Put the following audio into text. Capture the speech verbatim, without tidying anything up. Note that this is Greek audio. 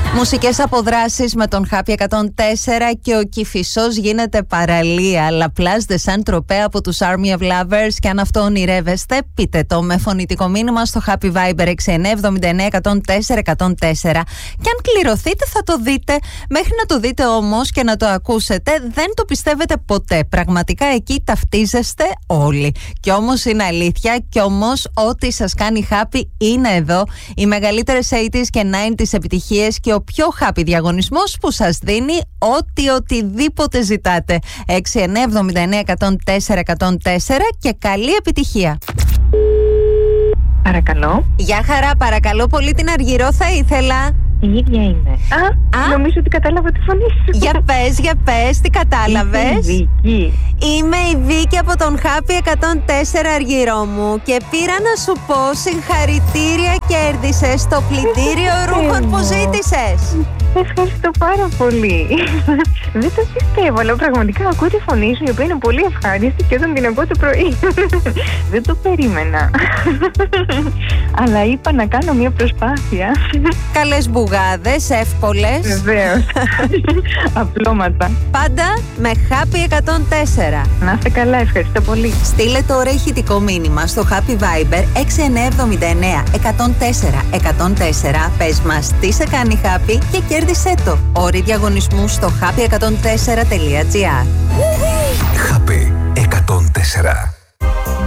Μουσικές αποδράσεις με τον Happy εκατόν τέσσερα και ο Κηφισός γίνεται παραλία. La Plage de Saint-Tropez από τους Army of Lovers. Και αν αυτό ονειρεύεστε, πείτε το με φωνητικό μήνυμα στο Happy Viber έξι εννιά εβδομήντα εννέα εκατόν τέσσερα εκατόν τέσσερα. Και αν κληρωθείτε θα το δείτε. Μέχρι να το δείτε όμως και να το ακούσετε, δεν το πιστεύετε ποτέ. Πραγματικά εκεί ταυτίζεστε όλοι. Κι όμως είναι αλήθεια, κι όμως ό,τι σας κάνει happy είναι εδώ. Οι μεγαλύτερες ογδόντα και ενενήντα επιτυχίες και ο πιο happy διαγωνισμός που σας δίνει ό,τι οτιδήποτε ζητάτε. έξι εννιά εβδομήντα εννέα εκατόν τέσσερα εκατόν τέσσερα και καλή επιτυχία. Παρακαλώ. Γεια χαρά, παρακαλώ πολύ, την Αργυρό θα ήθελα. Η ίδια είναι. Α, Α, νομίζω ότι κατάλαβα τη φωνή σου. Για πες, για πες, τι κατάλαβες? Είμαι η Βίκη. Είμαι η Βίκη από τον Happy εκατόν τέσσερα, Αργυρό μου. Και πήρα να σου πω συγχαρητήρια, κέρδισες το πλυντήριο ρούχων που ζήτησες. Ευχαριστώ πάρα πολύ. Δεν το πιστεύω, αλλά πραγματικά ακούω τη φωνή σου, η οποία είναι πολύ ευχάριστη και όταν την ακούω το πρωί. Δεν το περίμενα. Αλλά είπα να κάνω μια προσπάθεια. Καλές μπουγάδες, εύκολες. Βεβαίως. Απλώματα. Πάντα με Happy εκατόν τέσσερα. Να είστε καλά, ευχαριστώ πολύ. Στείλε τώρα ηχητικό μήνυμα στο Happy Viber έξι εννιά εβδομήντα εννέα εκατόν τέσσερα εκατόν τέσσερα. Πες μας τι σε κάνει happy και κέρδισέ το. Όροι διαγωνισμού στο happy εκατόν τέσσερα τελεία τζι άρ. Happy εκατόν τέσσερα.